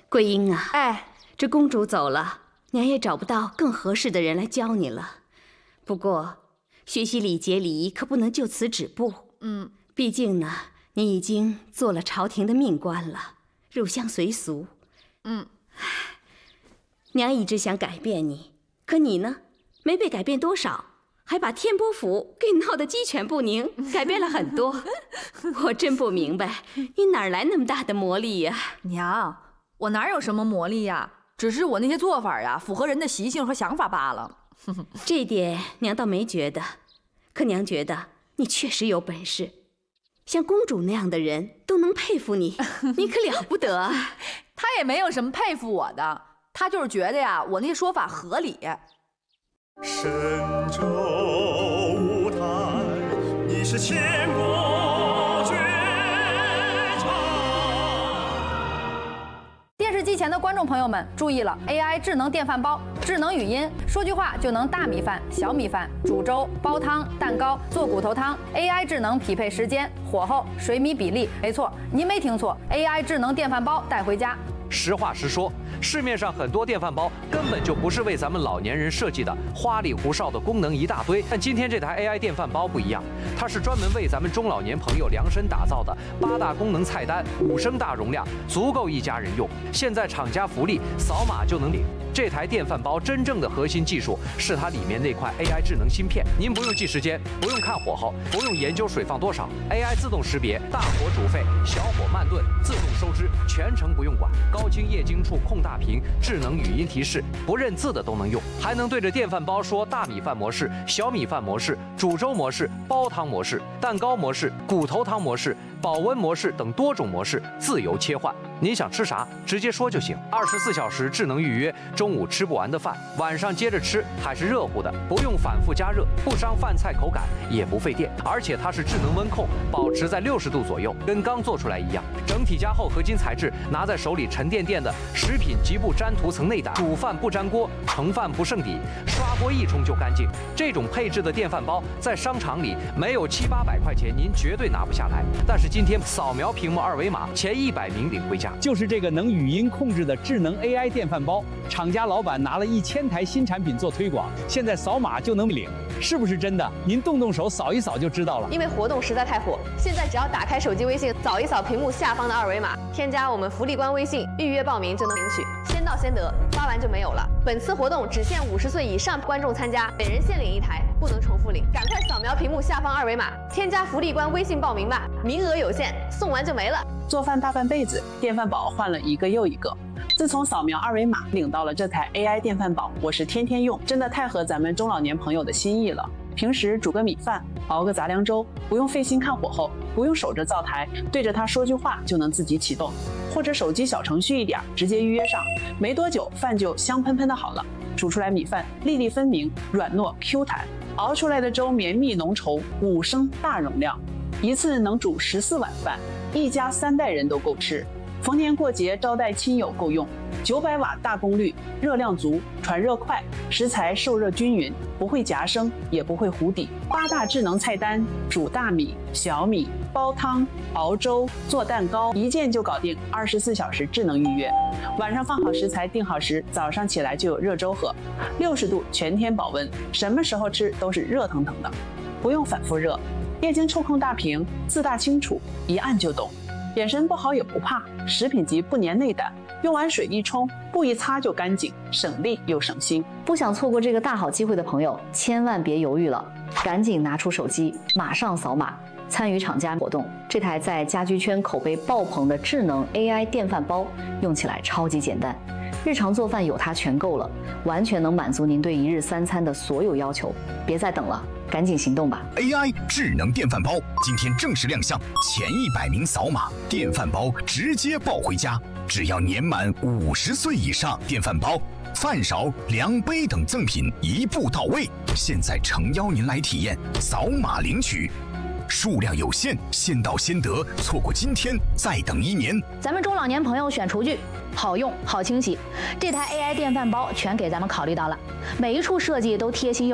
桂英啊， 哎， 这公主走了，娘也找不到更合适的人来教你了。不过，学习礼节礼仪可不能就此止步。毕竟呢，你已经做了朝廷的命官了，入乡随俗。娘一直想改变你，可你呢，没被改变多少，还把天波府给闹得鸡犬不宁，改变了很多。我真不明白，你哪来那么大的魔力呀？ 娘，我哪有什么魔力呀？只是我那些做法呀，符合人的习性和想法罢了。 这点娘倒没觉得，可娘觉得你确实有本事，像公主那样的人都能佩服你，你可了不得啊！ 他也没有什么佩服我的，他就是觉得呀，我那些说法合理。 神州舞台，你是千古绝唱。 电视机前的观众朋友们注意了 ，AI 智能电饭煲、智能语音，说句话就能大米饭、小米饭、煮粥、煲汤、蛋糕、做骨头汤。AI 智能匹配时间、火候、水米比例，没错，您没听错 ，AI 智能电饭煲带回家。 实话实说，市面上很多电饭煲根本就不是为咱们老年人设计的，花里胡哨的功能一大堆。但今天这台 AI 电饭煲不一样，它是专门为咱们中老年朋友量身打造的，8大功能菜单，5升大容量，足够一家人用。现在厂家福利，扫码就能领。这台电饭煲真正的核心技术是它里面那块 AI 智能芯片，您不用记时间，不用看火候，不用研究水放多少 ，AI 自动识别大火煮沸、小火慢炖，自动收汁，全程不用管。高清液晶触控大屏，智能语音提示，不认字的都能用，还能对着电饭煲说大米饭模式、小米饭模式、煮粥模式、煲汤模式、蛋糕模式、骨头汤模式、保温模式等多种模式自由切换。您想吃啥，直接说就行。24小时智能预约，中午吃不完的饭，晚上接着吃还是热乎的，不用反复加热，不伤饭菜口感，也不费电。而且它是智能温控，保持在60度左右，跟刚做出来一样。整体加厚合金材质，拿在手里沉甸甸的，食品极不粘涂层内胆，煮饭不粘锅，盛饭不剩底，刷锅一冲就干净。这种配置的电饭煲在商场里没有700-800块钱，您绝对拿不下来。但是今天扫描屏幕2维码，前100名领回家。 就是这个能语音控制的智能 AI 电饭煲，厂家老板拿了1000台新产品做推广，现在扫码就能领，是不是真的？您动动手扫一扫就知道了。 因为活动实在太火，现在只要打开手机微信，扫一扫屏幕下方的2维码，添加我们福利官微信，预约报名就能领取，先到先得，发完就没有了。本次活动只限50岁以上观众参加，每人限领1台，不能重复领。赶快扫描屏幕下方2维码，添加福利官微信报名吧，名额有限，送完就没了。 做饭大半辈子，电饭煲换了一个又一个。自从扫描2维码领到了这台 AI 电饭煲，我是天天用，真的太合咱们中老年朋友的心意了。平时煮个米饭，熬个杂粮粥，不用费心看火候，不用守着灶台，对着它说句话就能自己启动，或者手机小程序一点，直接预约上，没多久饭就香喷喷的好了。煮出来米饭粒粒分明，软糯 Q 弹，熬出来的粥绵密浓稠，5升大容量，一次能煮14碗饭，一家3代人都够吃。逢年过节招待亲友够用。900瓦大功率，热量足，传热快，食材受热均匀，不会夹生，也不会糊底。8大智能菜单，煮大米、小米、煲汤、熬粥、做蛋糕，一键就搞定，24小时智能预约。晚上放好食材，定好时，早上起来就有热粥喝，60度全天保温，什么时候吃都是热腾腾的，不用反复热。液晶触控大屏，字大清楚，一按就懂。眼神不好也不怕，食品级不粘内胆，用完水一冲，布一擦就干净，省力又省心。 不想错过这个大好机会的朋友，千万别犹豫了，赶紧拿出手机，马上扫码参与厂家活动。这台在家居圈口碑爆棚的智能 AI 电饭煲，用起来超级简单，日常做饭有它全够了，完全能满足您对1日3餐的所有要求。别再等了，赶紧行动吧 ！AI 智能电饭煲今天正式亮相，前100名扫码，电饭煲直接抱回家。只要年满50岁以上，电饭煲、饭勺、量杯等赠品一步到位。现在诚邀您来体验，扫码领取。数量有限，先到先得，错过今天再等1年。 咱们中老年朋友选厨具，好用好清洗，这台 AI 电饭煲全给咱们考虑到了，每一处设计都贴心又